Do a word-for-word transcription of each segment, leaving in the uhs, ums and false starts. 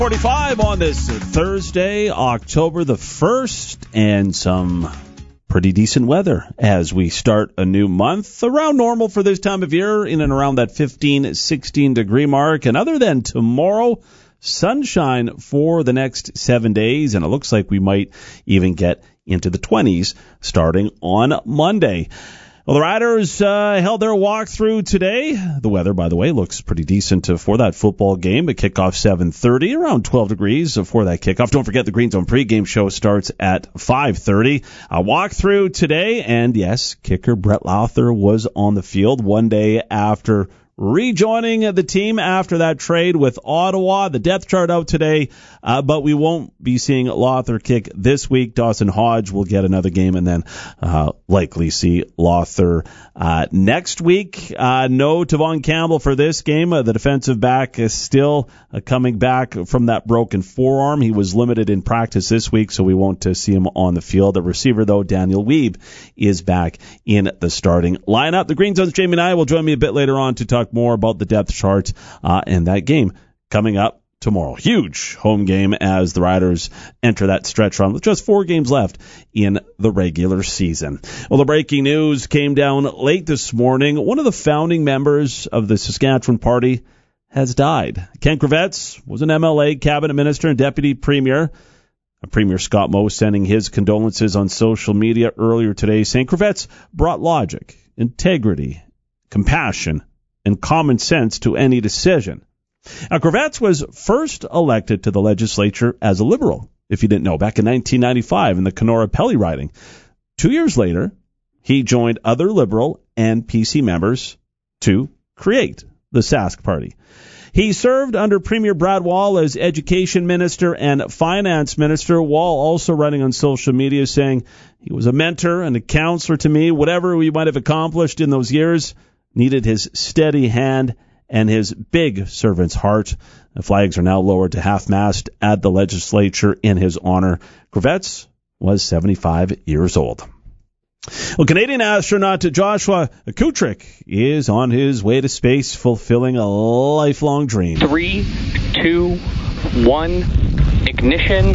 forty-five on this Thursday, October the first, and some pretty decent weather as we start a new month. Around normal for this time of year, in and around that fifteen, sixteen degree mark. And other than tomorrow, sunshine for the next seven days, and it looks like we might even get into the twenties starting on Monday. Well, the Riders uh, held their walkthrough today. The weather, by the way, looks pretty decent for that football game. A kickoff seven thirty, around twelve degrees for that kickoff. Don't forget the Green Zone pregame show starts at five thirty. A walkthrough today, and yes, kicker Brett Lauther was on the field one day after rejoining the team after that trade with Ottawa. The depth chart out today, uh, but we won't be seeing Lauther kick this week. Dawson Hodge will get another game and then uh, likely see Lauther uh, next week. Uh, no Tavon Campbell for this game. Uh, the defensive back is still uh, coming back from that broken forearm. He was limited in practice this week, so we won't uh, see him on the field. The receiver, though, Daniel Weeb, is back in the starting lineup. The Green Zone's Jamie Nye will join me a bit later on to talk more about the depth chart uh, and that game coming up tomorrow. Huge home game as the Riders enter that stretch run with just four games left in the regular season. Well, the breaking news came down late this morning. One of the founding members of the Saskatchewan Party has died. Ken Kravets was an M L A, cabinet minister, and deputy premier. Premier Scott Moe sending his condolences on social media earlier today, saying Kravets brought logic, integrity, compassion, and common sense to any decision. Now, Kravets was first elected to the legislature as a Liberal, if you didn't know, back in nineteen ninety-five in the Kenora-Pelly riding. Two years later, he joined other Liberal and P C members to create the Sask Party. He served under Premier Brad Wall as Education Minister and Finance Minister, Wall also running on social media saying he was a mentor and a counselor to me. Whatever we might have accomplished in those years, needed his steady hand and his big servant's heart. The flags are now lowered to half-mast at the legislature in his honor. Kravets was seventy-five years old. Well, Canadian astronaut Joshua Kutrick is on his way to space, fulfilling a lifelong dream. Three, two, one, ignition,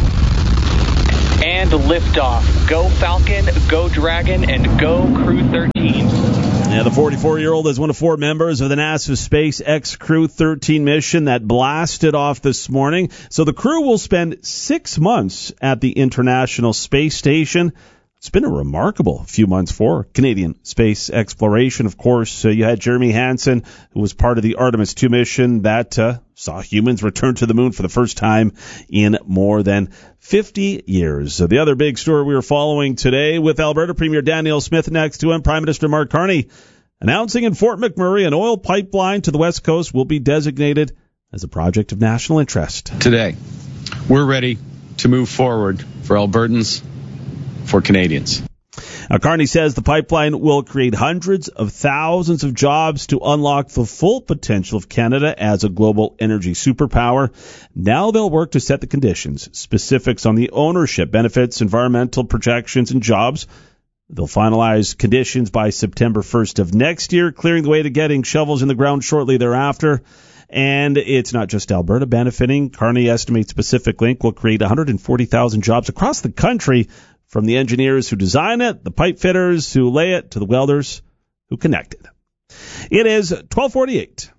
and liftoff. Go Falcon, go Dragon, and go Crew thirteen. Yeah, the forty-four-year-old is one of four members of the NASA SpaceX Crew thirteen mission that blasted off this morning. So the crew will spend six months at the International Space Station. It's been a remarkable few months for Canadian space exploration. Of course, uh, you had Jeremy Hansen, who was part of the Artemis two mission that uh, saw humans return to the moon for the first time in more than fifty years. So the other big story we were following today with Alberta Premier Danielle Smith next to him, Prime Minister Mark Carney announcing in Fort McMurray an oil pipeline to the West Coast will be designated as a project of national interest. Today, we're ready to move forward for Albertans, for Canadians. Now, Carney says the pipeline will create hundreds of thousands of jobs to unlock the full potential of Canada as a global energy superpower. Now they'll work to set the conditions, specifics on the ownership, benefits, environmental projections, and jobs. They'll finalize conditions by September first of next year, clearing the way to getting shovels in the ground shortly thereafter. And it's not just Alberta benefiting. Carney estimates Pacific Link will create one hundred forty thousand jobs across the country, from the engineers who design it, the pipe fitters who lay it, to the welders who connect it. It is twelve forty-eight.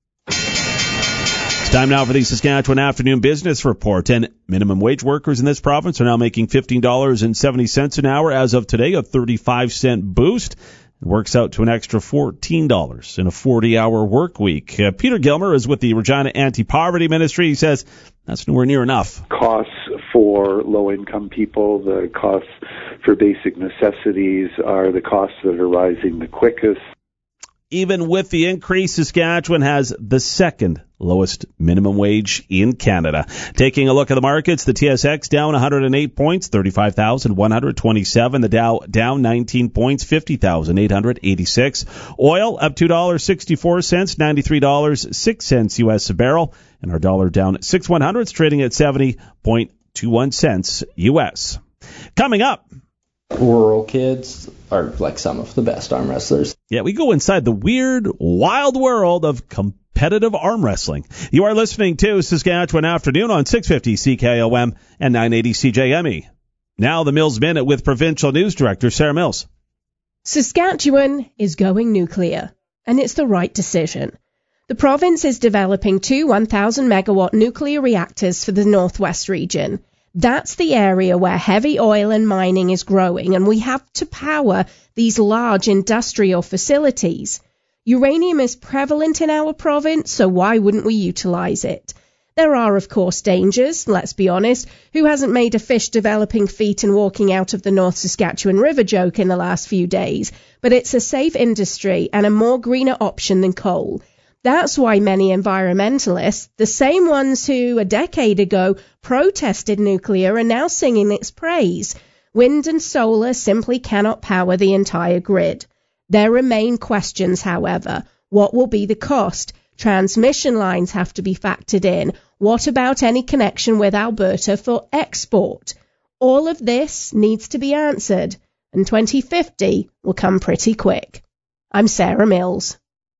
It's time now for the Saskatchewan Afternoon Business Report. And minimum wage workers in this province are now making fifteen dollars and seventy cents an hour as of today, a thirty-five cent boost. It works out to an extra fourteen dollars in a forty-hour work week. Uh, Peter Gilmer is with the Regina Anti-Poverty Ministry. He says that's nowhere near enough. Costs for low-income people, the costs for basic necessities are the costs that are rising the quickest. Even with the increase, Saskatchewan has the second lowest minimum wage in Canada. Taking a look at the markets, the T S X down one hundred eight points, thirty-five thousand one hundred twenty-seven. The Dow down nineteen points, fifty thousand eight hundred eighty-six. Oil up two dollars and sixty-four cents, ninety-three dollars and six cents U S a barrel. And our dollar down six one hundredths, trading at seventy point two one cents U S. Coming up, rural kids are like some of the best arm wrestlers. Yeah, we go inside the weird, wild world of competitive competitive arm wrestling. You are listening to Saskatchewan Afternoon on six fifty C K O M and nine eighty C J M E. Now the Mills Minute with Provincial News Director Sarah Mills. Saskatchewan is going nuclear, and it's the right decision. The province is developing two one thousand megawatt nuclear reactors for the Northwest region. That's the area where heavy oil and mining is growing, and we have to power these large industrial facilities. Uranium is prevalent in our province, so why wouldn't we utilize it? There are, of course, dangers, let's be honest. Who hasn't made a fish developing feet and walking out of the North Saskatchewan River joke in the last few days? But it's a safe industry and a more greener option than coal. That's why many environmentalists, the same ones who a decade ago protested nuclear, are now singing its praise. Wind and solar simply cannot power the entire grid. There remain questions, however. What will be the cost? Transmission lines have to be factored in. What about any connection with Alberta for export? All of this needs to be answered, and twenty fifty will come pretty quick. I'm Sarah Mills.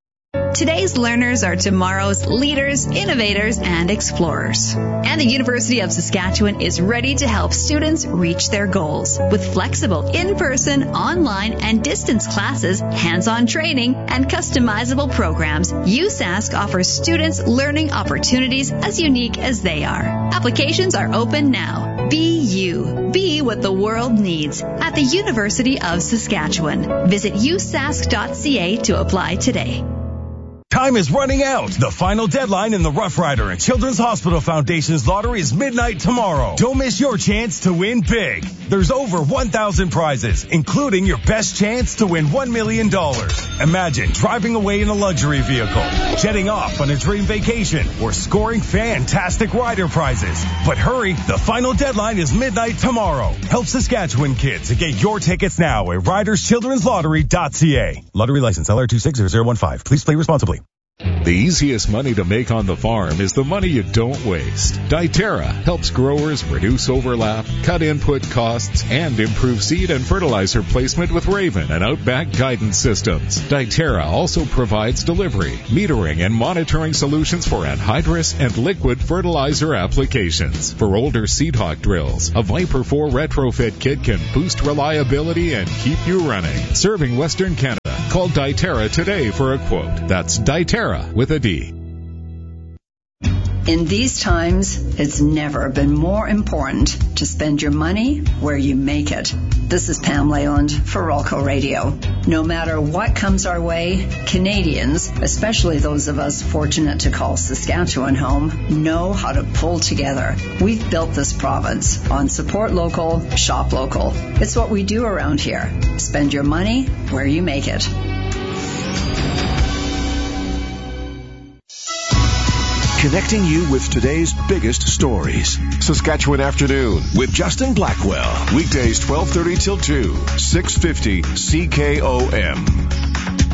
Today's learners are tomorrow's leaders, innovators, and explorers. And the University of Saskatchewan is ready to help students reach their goals. With flexible in-person, online, and distance classes, hands-on training, and customizable programs, U S A S C offers students learning opportunities as unique as they are. Applications are open now. Be you. Be what the world needs at the University of Saskatchewan. Visit u s a s c dot c a to apply today. Time is running out. The final deadline in the Rough Rider and Children's Hospital Foundation's lottery is midnight tomorrow. Don't miss your chance to win big. There's over one thousand prizes, including your best chance to win one million dollars. Imagine driving away in a luxury vehicle, jetting off on a dream vacation, or scoring fantastic rider prizes. But hurry, the final deadline is midnight tomorrow. Help Saskatchewan kids to get your tickets now at riders children's lottery dot c a. Lottery license L R two six zero zero one five. Please play responsibly. The easiest money to make on the farm is the money you don't waste. Diterra helps growers reduce overlap, cut input costs, and improve seed and fertilizer placement with Raven and Outback guidance systems. Diterra also provides delivery, metering, and monitoring solutions for anhydrous and liquid fertilizer applications. For older Seed Hawk drills, a Viper four retrofit kit can boost reliability and keep you running. Serving Western Canada. Call Diterra today for a quote. That's Diterra with a D. In these times, it's never been more important to spend your money where you make it. This is Pam Leyland for Rolco Radio. No matter what comes our way, Canadians, especially those of us fortunate to call Saskatchewan home, know how to pull together. We've built this province on support local, shop local. It's what we do around here. Spend your money where you make it. Connecting you with today's biggest stories. Saskatchewan Afternoon with Justin Blackwell. Weekdays twelve thirty till two, six fifty C K O M.